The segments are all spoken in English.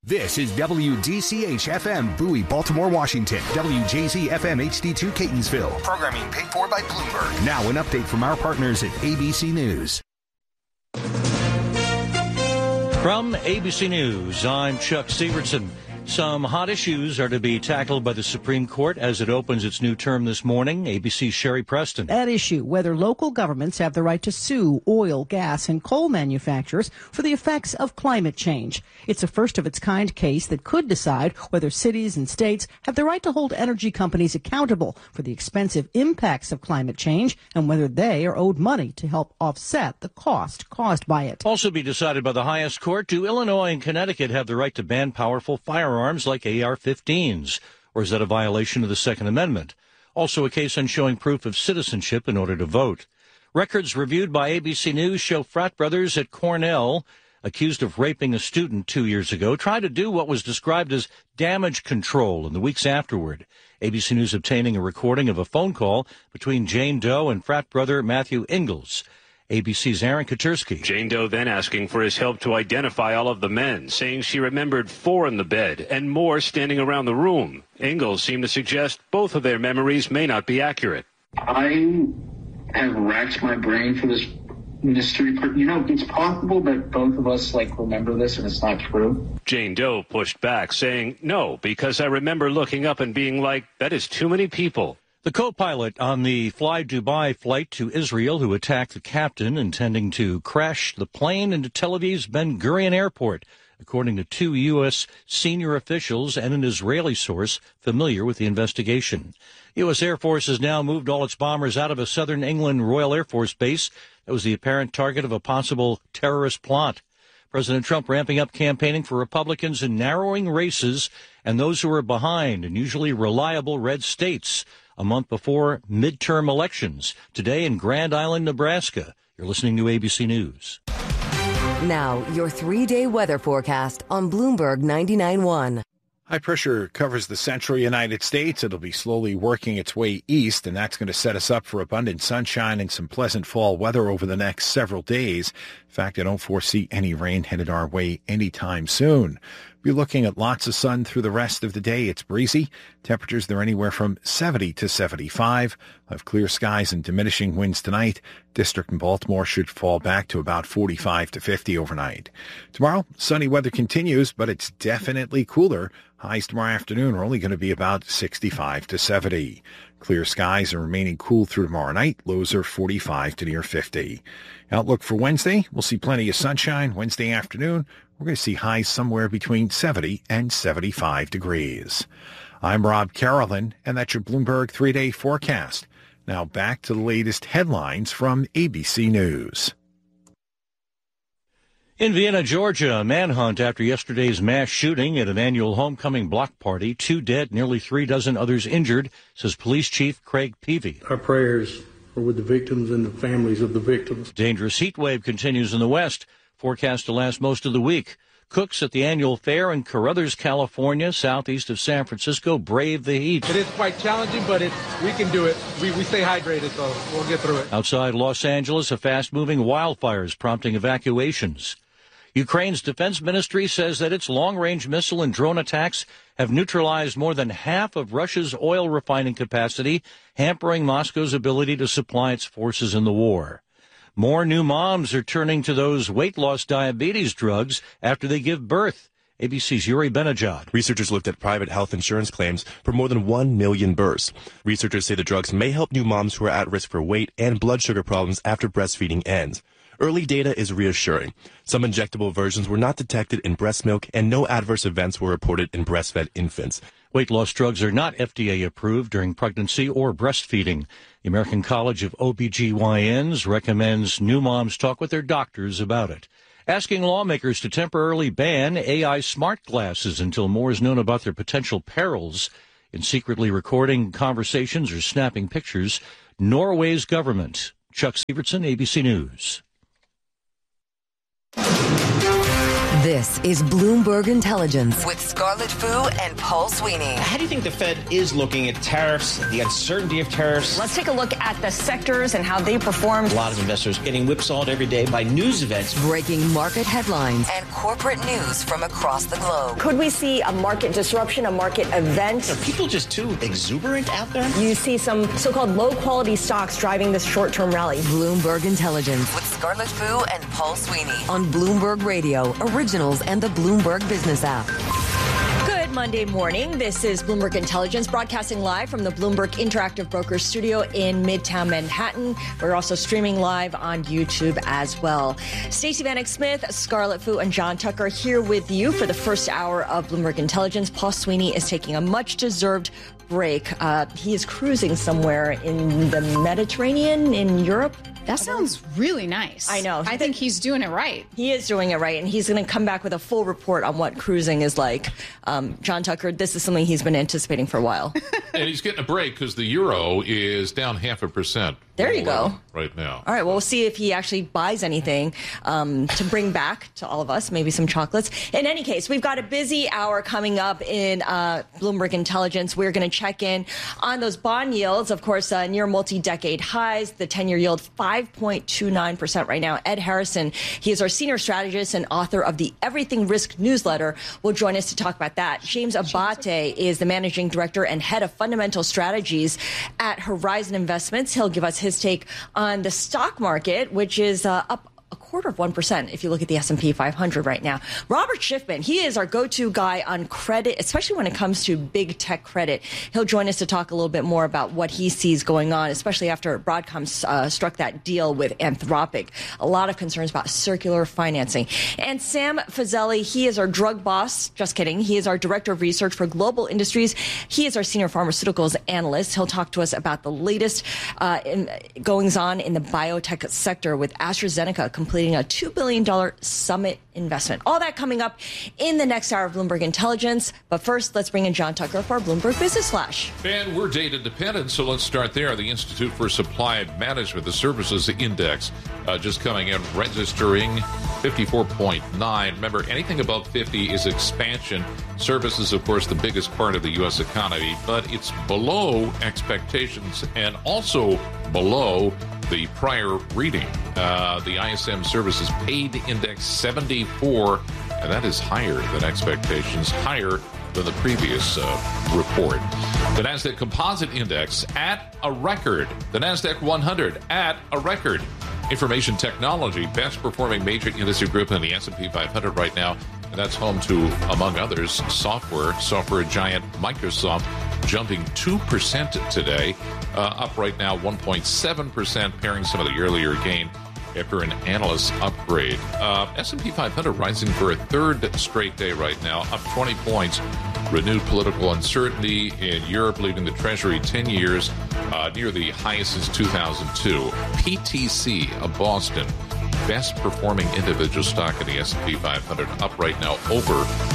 This is WDCH-FM, Bowie, Baltimore, Washington. WJZ-FM HD2, Catonsville. Programming paid for by Bloomberg. Now an update from our partners at ABC News. From ABC News, I'm Chuck Severson. Some hot issues are to be tackled by the Supreme Court as it opens its new term this morning. ABC's Sherry Preston. That issue, whether local governments have the right to sue oil, gas, and coal manufacturers for the effects of climate change. It's a first-of-its-kind case that could decide whether cities and states have the right to hold energy companies accountable for the expensive impacts of climate change and whether they are owed money to help offset the cost caused by it. Also be decided by the highest court, do Illinois and Connecticut have the right to ban powerful firearms like AR-15s, or is that a violation of the Second Amendment? Also a case on showing proof of citizenship in order to vote. Records reviewed by ABC News show frat brothers at Cornell, accused of raping a student 2 years ago, tried to do what was described as damage control in the weeks afterward. ABC News obtaining a recording of a phone call between Jane Doe and frat brother Matthew Ingalls. ABC's Aaron Katersky. Jane Doe then asking for his help to identify all of the men, saying she remembered 4 in the bed and more standing around the room. Ingalls seemed to suggest both of their memories may not be accurate. I have racked my brain for this mystery. It's possible that both of us remember this and it's not true. Jane Doe pushed back, saying, no, because I remember looking up and being like, that is too many people. The co-pilot on the Fly Dubai flight to Israel who attacked the captain intending to crash the plane into Tel Aviv's Ben Gurion Airport, according to 2 U.S. senior officials and an Israeli source familiar with the investigation. U.S. Air Force has now moved all its bombers out of a southern England Royal Air Force base that was the apparent target of a possible terrorist plot. President Trump ramping up campaigning for Republicans in narrowing races and those who are behind in usually reliable red states a month before midterm elections. Today in Grand Island, Nebraska. You're listening to ABC News. Now, your 3-day weather forecast on Bloomberg 99.1. High pressure covers the central United States. It'll be slowly working its way east, and that's going to set us up for abundant sunshine and some pleasant fall weather over the next several days. In fact, I don't foresee any rain headed our way anytime soon. We'll be looking at lots of sun through the rest of the day. It's breezy. Temperatures, they're anywhere from 70 to 75. We'll have clear skies and diminishing winds tonight. District in Baltimore should fall back to about 45 to 50 overnight. Tomorrow, sunny weather continues, but it's definitely cooler. Highs tomorrow afternoon are only going to be about 65 to 70. Clear skies are remaining cool through tomorrow night. Lows are 45 to near 50. Outlook for Wednesday, we'll see plenty of sunshine. Wednesday afternoon, we're going to see highs somewhere between 70 and 75 degrees. I'm Rob Carolyn, and that's your Bloomberg 3-day forecast. Now back to the latest headlines from ABC News. In Vienna, Georgia, a manhunt after yesterday's mass shooting at an annual homecoming block party. 2 dead, nearly 3 dozen others injured, says Police Chief Craig Peavy. Our prayers are with the victims and the families of the victims. Dangerous heat wave continues in the west, forecast to last most of the week. Cooks at the annual fair in Carruthers, California, southeast of San Francisco, brave the heat. It is quite challenging, but we can do it. We stay hydrated, so we'll get through it. Outside Los Angeles, a fast-moving wildfires prompting evacuations. Ukraine's defense ministry says that its long-range missile and drone attacks have neutralized more than half of Russia's oil refining capacity, hampering Moscow's ability to supply its forces in the war. More new moms are turning to those weight loss diabetes drugs after they give birth. ABC's Yuri Benajad. Researchers looked at private health insurance claims for more than 1 million births. Researchers say the drugs may help new moms who are at risk for weight and blood sugar problems after breastfeeding ends. Early data is reassuring. Some injectable versions were not detected in breast milk, and no adverse events were reported in breastfed infants. Weight loss drugs are not FDA approved during pregnancy or breastfeeding. The American College of OBGYNs recommends new moms talk with their doctors about it. Asking lawmakers to temporarily ban AI smart glasses until more is known about their potential perils in secretly recording conversations or snapping pictures. Norway's government. Chuck Severson, ABC News. This is Bloomberg Intelligence with Scarlett Fu and Paul Sweeney. How do you think the Fed is looking at tariffs, the uncertainty of tariffs? Let's take a look at the sectors and how they performed. A lot of investors getting whipsawed every day by news events. Breaking market headlines and corporate news from across the globe. Could we see a market disruption, a market event? Are people just too exuberant out there? You see some so-called low-quality stocks driving this short-term rally. Bloomberg Intelligence with Scarlett Fu and Paul Sweeney on Bloomberg Radio, Originals, and the Bloomberg Business app. Good Monday morning. This is Bloomberg Intelligence, broadcasting live from the Bloomberg Interactive Brokers studio in Midtown Manhattan. We're also streaming live on YouTube as well. Stacey Vanek Smith, Scarlett Fu, and John Tucker here with you for the first hour of Bloomberg Intelligence. Paul Sweeney is taking a much-deserved break. He is cruising somewhere in the Mediterranean, in Europe. That sounds really nice. I know. I think he's doing it right. He is doing it right, and he's going to come back with a full report on what cruising is like. John Tucker, this is something he's been anticipating for a while. And he's getting a break because the euro is down 0.5%. There you go. Right now. All right, well, we'll see if he actually buys anything to bring back to all of us, maybe some chocolates. In any case, we've got a busy hour coming up in Bloomberg Intelligence. We're going to check in on those bond yields, of course, near multi-decade highs. The 10-year yield, 5.29% right now. Ed Harrison, he is our senior strategist and author of the Everything Risk newsletter, will join us to talk about that. James Abate is the managing director and head of fundamental strategies at Horizon Investments. He'll give us his take on the stock market, which is up 0.25% if you look at the S&P 500 right now. Robert Schiffman, he is our go-to guy on credit, especially when it comes to big tech credit. He'll join us to talk a little bit more about what he sees going on, especially after Broadcom struck that deal with Anthropic. A lot of concerns about circular financing. And Sam Fazeli, he is our drug boss. Just kidding. He is our director of research for global industries. He is our senior pharmaceuticals analyst. He'll talk to us about the latest goings on in the biotech sector with AstraZeneca completing a $2 billion summit investment. All that coming up in the next hour of Bloomberg Intelligence. But first, let's bring in John Tucker for our Bloomberg Business Flash. And we're data dependent, so let's start there. The Institute for Supply Management, the Services Index, just coming in, registering 54.9. Remember, anything above 50 is expansion. Services, of course, the biggest part of the U.S. economy, but it's below expectations and also below the prior reading. The ISM Services Paid Index 74, and that is higher than expectations, higher than the previous report. The NASDAQ Composite Index at a record. The NASDAQ 100 at a record. Information technology, best performing major industry group in the S&P 500 right now. And that's home to, among others, software giant Microsoft jumping 2% today, up right now 1.7%, pairing some of the earlier gain after an analyst upgrade. S&P 500 rising for a third straight day right now, up 20 points. Renewed political uncertainty in Europe, leaving the Treasury 10 years near the highest since 2002. PTC of Boston, best performing individual stock in the S&P 500, up right now over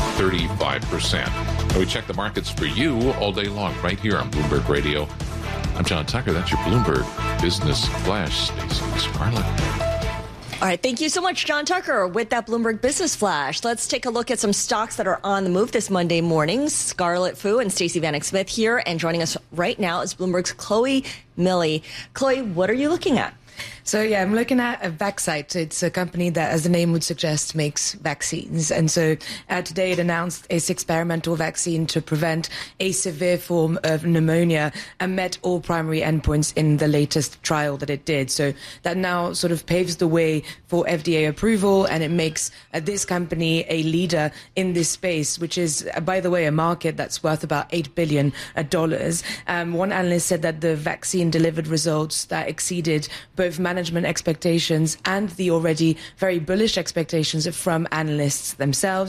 35%. And we check the markets for you all day long right here on Bloomberg Radio. I'm John Tucker. That's your Bloomberg Business Flash. Stacey Scarlett. All right. Thank you so much, John Tucker, with that Bloomberg Business Flash. Let's take a look at some stocks that are on the move this Monday morning. Scarlett Fu and Stacey Vanek Smith here, and joining us right now is Bloomberg's Chloe Milley. Chloe, what are you looking at? So, yeah, I'm looking at Vaxcyte. It's a company that, as the name would suggest, makes vaccines. And so today it announced its experimental vaccine to prevent a severe form of pneumonia and met all primary endpoints in the latest trial that it did. So that now sort of paves the way for FDA approval, and it makes this company a leader in this space, which is, by the way, a market that's worth about $8 billion. One analyst said that the vaccine delivered results that exceeded both management expectations and the already very bullish expectations from analysts themselves.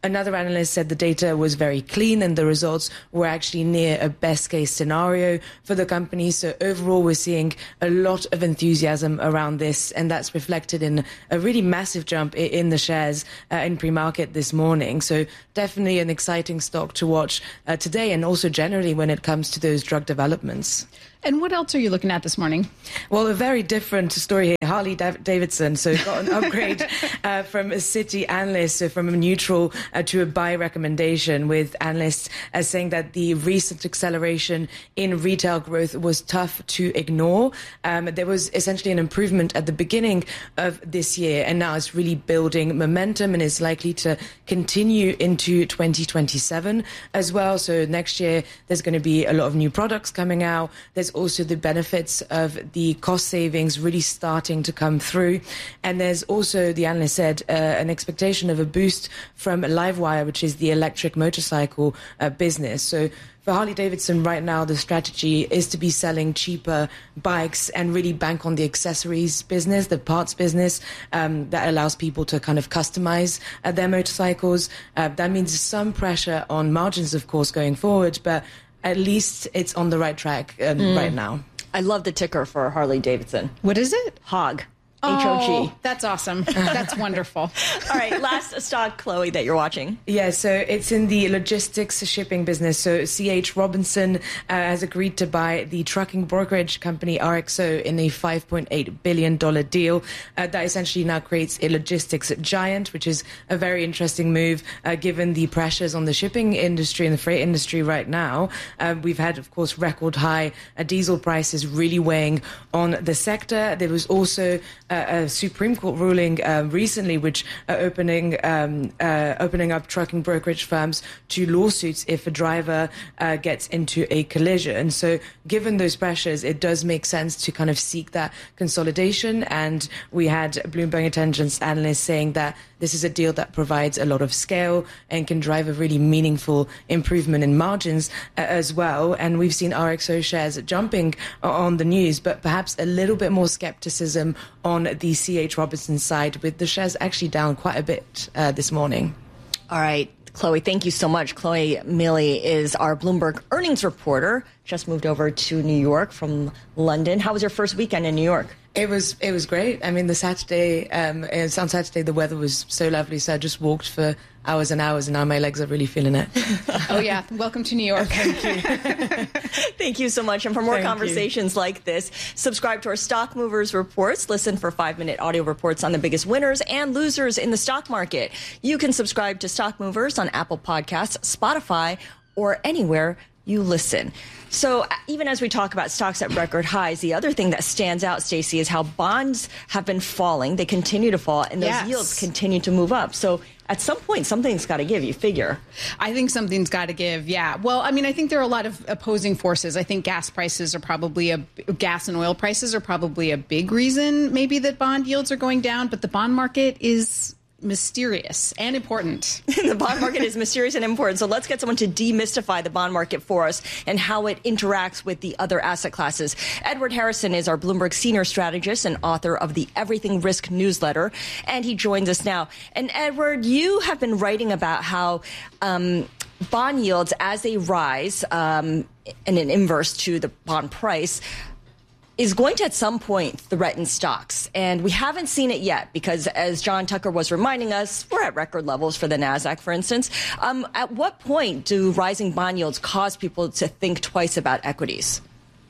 Another analyst said the data was very clean and the results were actually near a best case scenario for the company. So overall, we're seeing a lot of enthusiasm around this, and that's reflected in a really massive jump in the shares in pre-market this morning. So definitely an exciting stock to watch today, and also generally when it comes to those drug developments. And what else are you looking at this morning? Well, a very different story here. Harley Davidson. So got an upgrade from a Citi analyst, so from a neutral to a buy recommendation, with analysts saying that the recent acceleration in retail growth was tough to ignore. There was essentially an improvement at the beginning of this year, and now it's really building momentum and is likely to continue into 2027 as well. So next year, there's going to be a lot of new products coming out. There's also the benefits of the cost savings really starting to come through. And there's also, the analyst said, an expectation of a boost from Livewire, which is the electric motorcycle business. So for Harley-Davidson right now, the strategy is to be selling cheaper bikes and really bank on the accessories business, the parts business, that allows people to kind of customize their motorcycles. That means some pressure on margins, of course, going forward, but at least it's on the right track right now. I love the ticker for Harley-Davidson. What is it? HOG. Oh, HOG. that's awesome. That's wonderful. All right, last stock, Chloe, that you're watching. Yeah, so it's in the logistics shipping business. So C.H. Robinson has agreed to buy the trucking brokerage company RXO in a $5.8 billion deal. That essentially now creates a logistics giant, which is a very interesting move given the pressures on the shipping industry and the freight industry right now. We've had, of course, record high diesel prices really weighing on the sector. There was also a Supreme Court ruling recently, which are opening up trucking brokerage firms to lawsuits if a driver gets into a collision. So given those pressures, it does make sense to kind of seek that consolidation. And we had Bloomberg Intelligence analysts saying that this is a deal that provides a lot of scale and can drive a really meaningful improvement in margins as well. And we've seen RXO shares jumping on the news, but perhaps a little bit more skepticism on the C.H. Robinson side, with the shares actually down quite a bit this morning. All right, Chloe, thank you so much. Chloe Milley is our Bloomberg earnings reporter, just moved over to New York from London. How was your first weekend in New York? It was great. I mean, on Saturday, the weather was so lovely, so I just walked for hours and hours, and now my legs are really feeling it. Oh, yeah. Welcome to New York. Thank you. Thank you so much. And for more conversations like this, subscribe to our Stock Movers reports. Listen for 5-minute audio reports on the biggest winners and losers in the stock market. You can subscribe to Stock Movers on Apple Podcasts, Spotify, or anywhere you listen. So even as we talk about stocks at record highs, the other thing that stands out, Stacey, is how bonds have been falling. They continue to fall, and those yields continue to move up. So at some point, something's got to give, you figure. I think something's got to give, yeah. Well, I mean, I think there are a lot of opposing forces. I think gas and oil prices are probably a big reason maybe that bond yields are going down, but the bond market is mysterious and important. The bond market is mysterious and important. So let's get someone to demystify the bond market for us and how it interacts with the other asset classes. Edward Harrison is our Bloomberg senior strategist and author of the Everything Risk newsletter, and he joins us now. And Edward, you have been writing about how bond yields, as they rise in an inverse to the bond price, is going to at some point threaten stocks. And we haven't seen it yet because, as John Tucker was reminding us, we're at record levels for the NASDAQ, for instance. At what point do rising bond yields cause people to think twice about equities?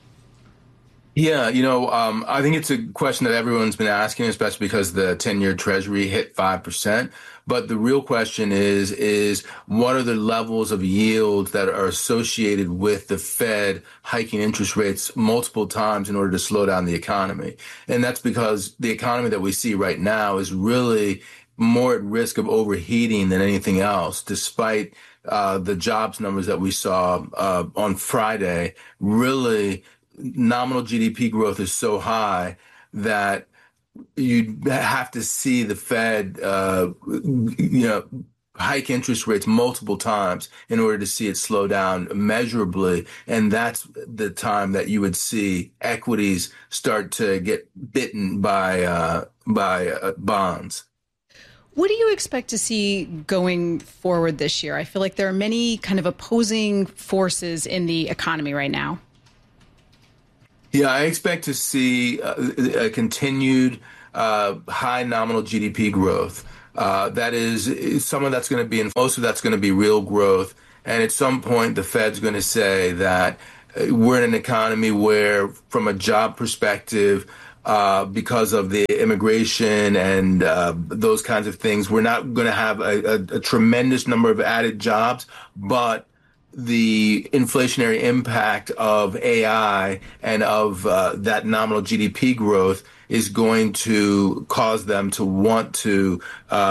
Yeah, I think it's a question that everyone's been asking, especially because the 10-year Treasury hit 5%. But the real question is what are the levels of yields that are associated with the Fed hiking interest rates multiple times in order to slow down the economy? And that's because the economy that we see right now is really more at risk of overheating than anything else, despite the jobs numbers that we saw on Friday. Really, nominal GDP growth is so high that you have to see the Fed, hike interest rates multiple times in order to see it slow down measurably. And that's the time that you would see equities start to get bitten by bonds. What do you expect to see going forward this year? I feel like there are many kind of opposing forces in the economy right now. Yeah, I expect to see a continued high nominal GDP growth. That is, some of that's going to be, and most of that's going to be real growth. And at some point, the Fed's going to say that we're in an economy where, from a job perspective, because of the immigration and those kinds of things, we're not going to have a tremendous number of added jobs, but the inflationary impact of AI and of that nominal GDP growth is going to cause them to want to